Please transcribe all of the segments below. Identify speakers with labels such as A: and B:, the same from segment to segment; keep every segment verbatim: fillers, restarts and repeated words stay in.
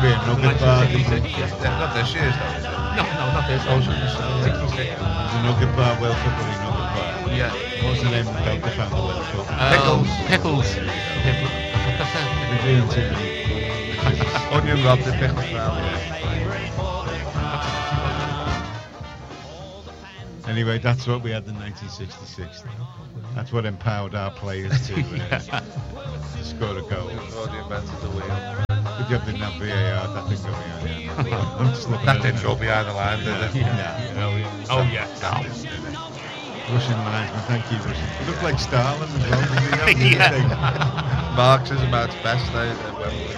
A: to be a nugget bar.
B: Yeah, not this year's though, is it?
C: No, no, not this.
B: Oh, sixty-six.
A: There's a nugget bar, World Cup or a nugget bar.
B: Yeah.
A: What was the name of the Delta fan that World Cup?
C: Um,
B: Pickles.
C: Pickles. Pickles.
A: We're doing too many.
B: Onion Rob, the pickles now.
A: Anyway, that's what we had in nineteen sixty-six. That's what empowered our players to, uh, to score a goal.
B: Already invented the wheel.
A: Good job didn't have V A R. That didn't go behind the line. I'm just looking
B: That
A: at
B: didn't
A: it.
B: go behind the line, did it?
A: Yeah.
C: Oh, yeah. Oh, yes.
A: Russian linesman, thank you, Russian. You look like Stalin as well. Didn't you?
C: Yeah.
B: Marxism at its best now at Wembley.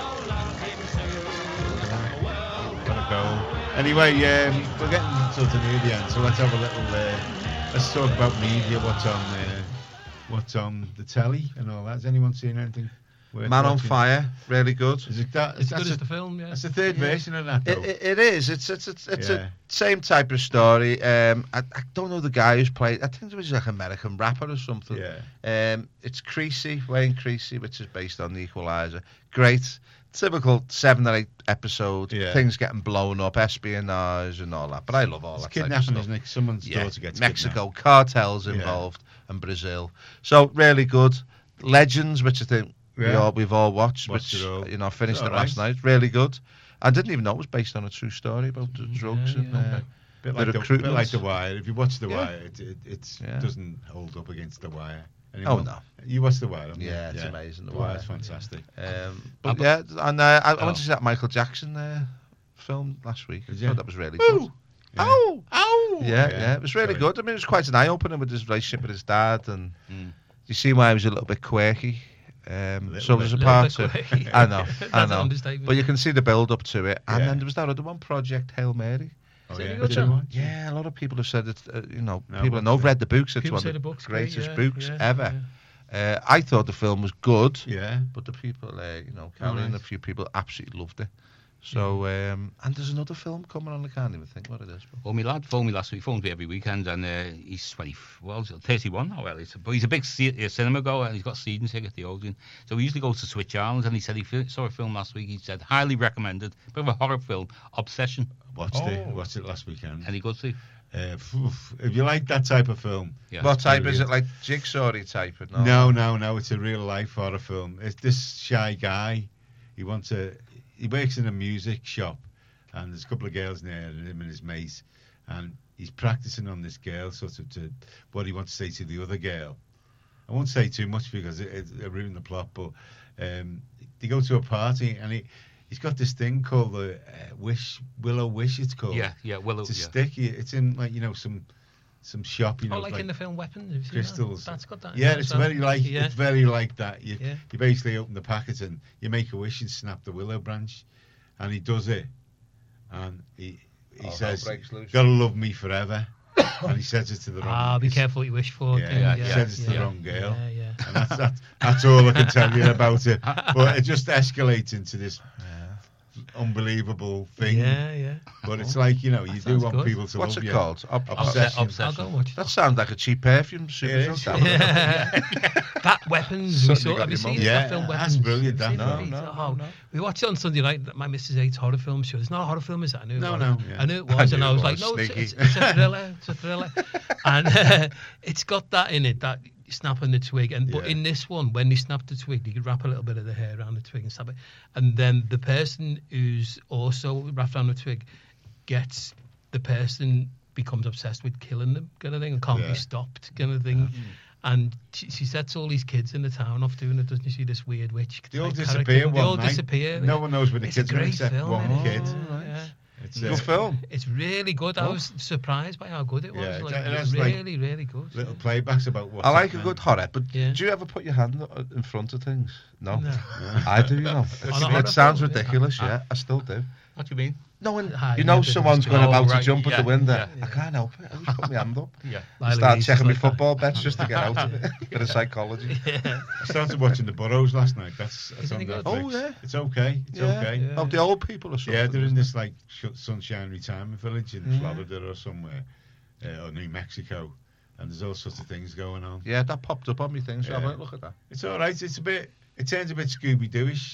A: Got a goal. Anyway, um, we're getting sort of near the end, so let's have a little. Uh, let's talk about media. What's on? Uh, what's on the telly and all that? Has anyone seen anything? worth
B: Man on
A: watching?
B: Fire, really good.
A: Is it that?
C: As
A: that's
C: good
A: a,
C: as the film, yeah.
A: That's the third
C: Yeah.
A: version of that, though.
B: It, it, it is. It's it's it's, it's
A: Yeah.
B: a same type of story. Um, I, I don't know the guy who's played. I think it was like an American rapper or something.
A: Yeah.
B: Um, it's Creasy, Wayne Creasy, which is based on The Equalizer. Great, typical seven or eight episode.
A: Yeah.
B: Things getting blown up, espionage and all that. But I love all
A: It's
B: that type of
A: kidnapping,
B: stuff.
A: isn't it? Someone's
B: Yeah,
A: daughter gets
B: Mexico,
A: kidnapped.
B: cartels
A: Yeah.
B: involved, and Brazil. So really good. Legends, which I think we
A: Yeah.
B: all, we've all watched,
A: Watched
B: which
A: it all.
B: you know, finished
A: It's
B: it
A: all
B: last
A: right.
B: night. Really good. I didn't even know it was based on a true story about the drugs
C: yeah,
B: and
C: yeah.
B: uh,
A: Bit
B: the
A: like the, bit
B: recruitment.
A: like the Wire. If you watch the
B: Yeah.
A: Wire, it it it's,
B: Yeah.
A: doesn't hold up against the Wire.
B: Oh,
A: anymore.
B: no.
A: You watch the Wire, haven't you?
B: Yeah, it's amazing, The
A: The
B: Wire.
A: Wire's fantastic.
B: Um,
C: Uh,
B: but yeah, and uh, I, I
C: Oh.
B: went to see that Michael Jackson uh, film last week. I
A: Did you?
B: thought that was really
A: Woo!
B: good.
A: Yeah.
B: Oh,
C: Oh!
B: yeah,
A: Yeah,
B: yeah, it was really
A: sorry.
B: good. I mean, it was quite an eye opener with his relationship with his dad, and
C: Mm.
B: you see why he was a little bit quirky. Um,
A: Little
B: so
A: bit.
B: there's a
C: Little
B: part
C: bit
B: to
C: quirky.
B: I know, I
C: That's an
B: know,
C: understatement.
B: but you can see the build up to it, and
A: Yeah.
B: then there was that other one, Project Hail Mary.
A: Oh,
C: Is it
A: yeah.
C: a good
A: Did you
C: one?
A: watch?
B: Yeah, a lot of people have said it. Uh, you know,
A: No,
B: people
A: what's
B: know have
A: it?
B: read the books. It's
C: People
B: one
C: say
B: of
C: the
B: the
C: book's great,
B: greatest
C: yeah,
B: books
C: yeah,
B: ever.
C: yeah.
B: Uh, I thought the film was good.
A: Yeah.
B: But the people, uh, you know,
A: Oh,
B: Karen and
A: nice.
B: a few people absolutely loved it. So, um, and there's another film coming on. I can't even think what it is. But
C: Well, my lad phoned me last week, phoned me every weekend, and uh, he's twenty, well, he's thirty-one now, well, he's a, but he's a big c- uh, cinema goer, and he's got season ticket at the Odeon. So he usually goes to Switch Island, and he said he fi- saw a film last week, he said, highly recommended, bit of a horror film, Obsession.
A: Watched it.
C: Oh.
A: Watched it last weekend.
C: Any good, Steve?
A: Uh, phew, if you like that type of film,
C: Yeah.
B: what type is
A: brilliant.
B: it? Like Jigsaw type? No,
A: no, no, no, it's a real life horror film. It's this shy guy. He wants to. He works in a music shop, and there's a couple of girls there, and him and his mate, and he's practicing on this girl, sort of to what he wants to say to the other girl. I won't say too much because it, it, it ruined the plot, but um, they go to a party, and he he's got this thing called the uh, Wish Willow Wish. It's called.
C: Yeah, yeah, well,
A: It's a
C: yeah.
A: stick. you- It's in like you know some some shop. You know,
C: Oh, like, in the film Weapons? Have you seen that?
A: crystals.
C: That's got that. in
A: Yeah,
C: it
A: it's
C: as well.
A: very like
C: Yeah.
A: it's very like that. You
C: Yeah.
A: you basically open the packet and you make a wish and snap the willow branch, and he does it, and he he
B: Oh,
A: says,
B: hell breaks loose.
A: "Gotta love me forever," and he says it to the wrong.
C: Ah, be
A: it's-
C: careful what you wish for.
A: Yeah,
C: thing,
A: yeah,
C: yeah,
A: he says it's the
C: yeah.
A: wrong girl.
C: Yeah, yeah.
A: And that's, that's that's all I can tell you about it. But it just escalates into this unbelievable thing.
C: Yeah, yeah.
A: But it's like you know you do
C: sounds
A: want
C: good.
A: people to
B: What's
A: love
B: it
A: you.
B: called? Ob-
A: Obsession.
C: I'll go and watch it.
B: That sounds like a cheap perfume. Super
A: It is.
B: drug.
C: Yeah. That Weapons. We
B: Certainly
C: saw,
B: got
C: have you
B: your
C: seen
B: mum.
C: it?
A: Yeah,
C: that film
A: that's
C: Weapons?
A: brilliant,
C: Have you
A: that.
C: seen
B: No,
C: it?
B: no,
C: Oh,
B: no.
C: We watched it on Sunday night. My missus hates horror films. She goes, it's not a horror film, is it? I knew it
A: No,
C: was.
A: no, yeah.
C: I knew it
B: I
C: was.
B: knew
C: and I
B: it
C: was
B: was.
C: like, no, it's,
B: Sneaky.
C: it's, it's a thriller. It's a thriller. And uh, it's got that in it, that snapping the twig. And But
A: Yeah.
C: in this one, when they snap the twig, you could wrap a little bit of the hair around the twig and snap it. And then the person who's also wrapped around the twig gets, the person becomes obsessed with killing them, kind of thing, and can't
A: Yeah.
C: be stopped, kind of thing. And she, she sets all these kids in the town off doing it, doesn't she? This weird witch.
A: They all
C: type
A: disappear
C: character.
A: one
C: They all
A: night.
C: disappear.
A: No one knows where the
C: It's
A: kids
C: a
A: are
C: great
A: except
C: film,
A: one
C: isn't it?
A: kid.
B: right.
C: Yeah.
A: It's
B: Good
A: uh,
B: film.
C: It's really good. I
B: Oh.
C: was surprised by how good it was.
A: Yeah, it-
C: like,
A: it
C: it
A: has,
C: was
A: like,
C: really, really good.
A: little playbacks about what
B: I like a good horror, but
C: Yeah.
B: do you ever put your hand uh, in front of things? No.
C: No.
B: I do, you know.
C: On a horror
B: It sounds
C: film, yeah.
B: ridiculous, yeah. I still do.
C: What do you mean?
B: No, when
C: Hi,
B: you know
C: yeah,
B: someone's
C: yeah.
B: going
C: Oh,
B: about
C: right,
B: to jump
C: yeah,
B: at the window.
C: yeah.
B: I can't help it. I just put my hand up.
C: Yeah.
B: I
C: Lila
B: start
C: Lee's
B: checking my
C: like that.
B: football bets just to get out of it. Bit of psychology.
C: Yeah.
A: I started watching The Burrows last night. That's, that's
C: Isn't
A: on
C: it good?
A: Netflix.
B: Oh, yeah.
A: It's okay. It's
B: Yeah.
A: okay.
C: Yeah.
B: Oh, the old people or something.
A: Yeah, they're in
B: isn't
A: this like sh- sunshine retirement village in
B: Yeah.
A: Florida or somewhere, uh, or New Mexico, and there's all sorts of things going on.
B: it? Yeah, that popped up on me thing, so I
A: Yeah.
B: went look at that.
A: It's all right. It's a bit. It turns a bit Scooby Dooish.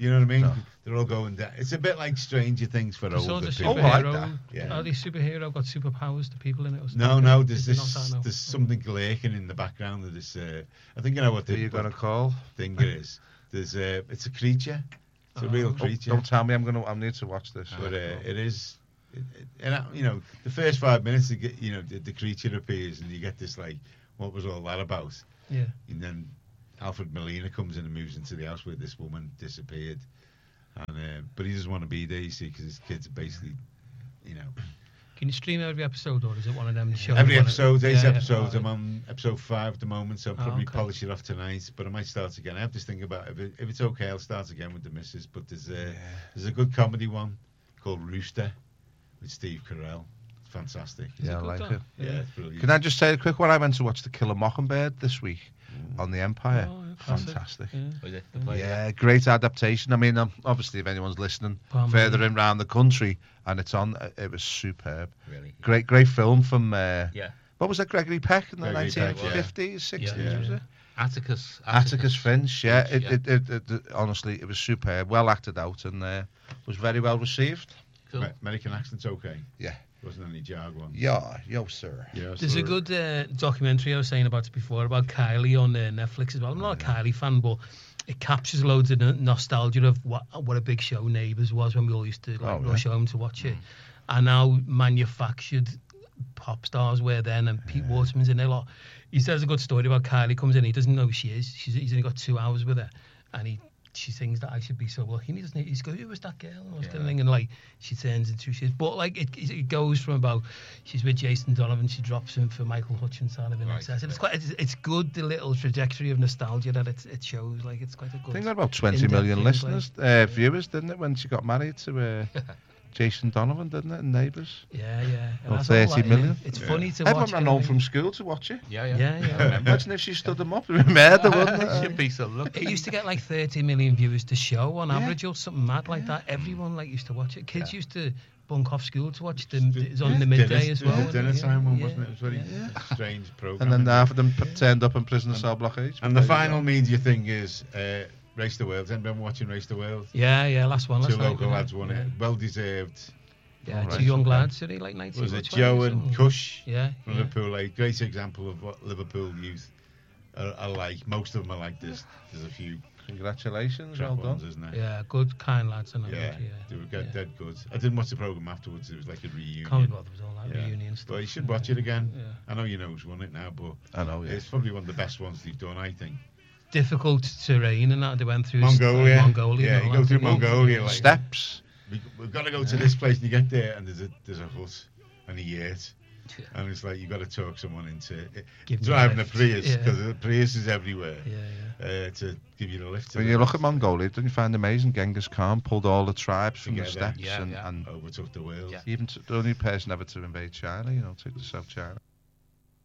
A: You know what I mean?
B: No.
A: They're all going down. It's a bit like Stranger Things for
D: There's
A: older
D: sort of
A: people.
B: Oh, I like
D: superhero.
B: that.
A: Yeah.
D: Are they superhero got superpowers to people in it? Or something?
A: No, no. There's
D: Is it not
A: this.
D: that, no?
A: There's something lurking in the background of this. Uh, I think you know what
B: Who
A: the
B: are you
A: what
B: going to call?
A: thing it is. There's a. It's a creature. It's a real
D: Oh.
B: Oh,
A: creature.
B: don't tell me. I'm going to. I need to watch this.
A: But uh, it is, it, it, and uh, you know, the first five minutes, you, get, you know, the, the creature appears, and you get this like, what was all that about?
D: Yeah.
A: And then Alfred Molina comes in and moves into the house where this woman disappeared, and uh, but he doesn't want to be there, you see, because his kids are basically, you know,
D: Can you stream every episode, or is it one of them shows?
A: every
D: one of-
A: episode, eight
D: Yeah, yeah.
A: episodes.
D: Oh,
A: I'm on episode five at the moment, so I'll
D: Oh,
A: probably
D: okay.
A: polish it off tonight. But I might start again. I have this thing about if, it, if it's okay, I'll start again with the missus. But there's a there's a good comedy one called Rooster with Steve Carell. It's fantastic.
D: Is
B: Yeah, I
D: good,
B: like
D: though?
B: it.
A: Yeah, it's brilliant.
B: Can I just say a quick one? I went to watch The Killer Mockingbird this week on the Empire.
D: Oh, yeah, classic.
B: Fantastic.
D: Yeah.
C: Was it the play?
B: Yeah, great adaptation. I mean, um, obviously, if anyone's listening
D: Palmer.
B: further in round the country, and it's on, uh, it was superb.
C: Really?
B: Great, great film from. Uh,
C: Yeah.
B: What was that? Gregory Peck in the
A: Gregory Peck,
B: nineteen fifties, sixties,
D: Yeah.
B: was it?
C: Atticus.
B: Atticus Finch. Yeah,
C: Finch,
B: it, it, it, it, it- honestly, it was superb. Well acted out, and uh, was very well received.
C: Cool.
A: Me- American accent's okay.
B: Yeah.
A: Wasn't any Jag one.
B: Yeah, yo, sir.
A: Yeah,
D: There's
A: so-
D: a good uh, documentary I was saying about it before about Kylie on uh, Netflix as well. I'm not a Kylie fan, but it captures loads of no- nostalgia of what what a big show Neighbours was when we all used to like,
B: Oh,
D: rush home to watch it, and how manufactured pop stars were then, and Pete Waterman's in there. Like, he says a good story about Kylie comes in, he doesn't know who she is. She's, he's only got two hours with her, and he she sings that I should be so lucky. And he doesn't. He's go, who was that girl? And, all this kind of thing. And like she turns into who she is. But like it, it goes from about she's with Jason Donovan, she drops him for Michael Hutchins out of an
C: Right,
D: excess. It's
C: yeah.
D: quite. It's, it's good the little trajectory of nostalgia that it it shows. Like it's quite a
B: I
D: good.
B: think there were about twenty
D: in-depth
B: million
D: gameplay.
B: listeners, uh, viewers, didn't it, when she got married to uh, Jason Donovan, didn't it, in Neighbours?
D: Yeah, yeah. And
B: Or
D: that's all
B: thirty
D: that,
B: million?
D: It's
A: Yeah.
D: funny to
B: Everyone
D: watch.
B: ran
D: it, I
B: home
D: think.
B: from school to watch it.
C: Yeah, yeah.
D: Yeah, yeah.
B: Imagine if she stood them up. It would be murder, wouldn't it?
C: Should be so lucky.
D: It used to get like thirty million viewers to show on
B: Yeah.
D: average or something mad like that. Everyone like used to watch it. Kids
B: Yeah.
D: used to bunk off school to watch the.
A: Yeah.
D: It was on the midday
A: Dinner-
D: as well.
A: yeah,
D: wasn't
A: dinner
D: it?
A: time one,
D: Yeah,
A: wasn't it? It was very
D: yeah.
A: strange program.
B: And then half of them p- turned up in prison cell block H.
A: And the final media thing is uh, Race the World. Anybody watching Race the World?
D: Yeah, yeah. Last one. Last
A: Two
D: night,
A: local
D: yeah.
A: lads won
D: yeah.
A: it. Well deserved.
D: Yeah,
B: Alright.
D: two young lads. Are they like nineteen?
A: Was
D: or
A: it
D: twenty
A: Joe
D: or
A: and
D: something?
A: Cush
D: Yeah.
A: from
D: yeah.
A: Liverpool? A great example of what Liverpool youth are, are like. Most of them are like this. There's a few
B: Congratulations, well
A: crap ones,
B: done.
A: isn't there?
D: Yeah, good, kind lads. And
A: Yeah,
D: yeah.
A: they were good,
D: yeah.
A: dead good. I didn't watch the program afterwards. It was like a
D: Can't be
A: reunion.
D: bothered with all that
A: Yeah.
D: reunion stuff.
A: But you should watch it again.
D: Yeah.
A: I know you know who's won it now, but
B: I know, yeah.
A: it's probably one of the best ones they've done, I think.
D: Difficult terrain and that they went through.
A: Mongolia.
D: Like, Mongolia.
A: Yeah,
D: and all
A: you go
D: that,
A: through
D: didn't they?
A: Mongolia, like-
B: Steps.
A: We, we've got to go to this place, and you get there, and there's a there's a hut, and a yurt,
C: Yeah.
A: and it's like you got to talk someone into it.
D: Give me a
A: driving a
D: lift.
A: Prius
D: Yeah.
A: because the Prius is everywhere
D: Yeah, yeah.
A: uh, to give you the lift. to
B: When
A: the
B: you look
A: house.
B: at Mongolia, don't you find it amazing? Genghis Khan pulled all the tribes from the
A: Together.
B: steppes,
C: Yeah,
B: and,
C: yeah.
B: and
A: overtook the world.
C: Yeah.
B: even t- the only person ever to invade China, you know, took to South China.